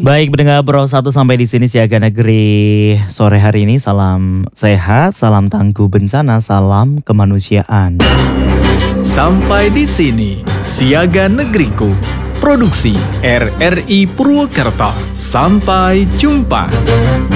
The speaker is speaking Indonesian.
Baik, pendengar Bro satu sampai di sini Siaga Negeri sore hari ini. Salam sehat, salam tangguh bencana, salam kemanusiaan. Sampai di sini Siaga Negeriku, produksi RRI Purwokerto. Sampai jumpa.